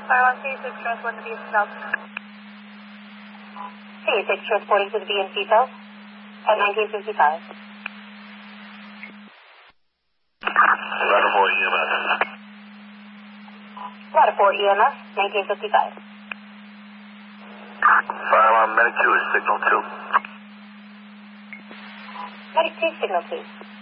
Fire 1, C6 transport to BNC South. C6 transporting to the BNC South at 1955. Ladder 4 EMS. Ladder 4 EMS, 1955. Fire alarm, Medic 2 is signal 2. Medic 2, signal 2.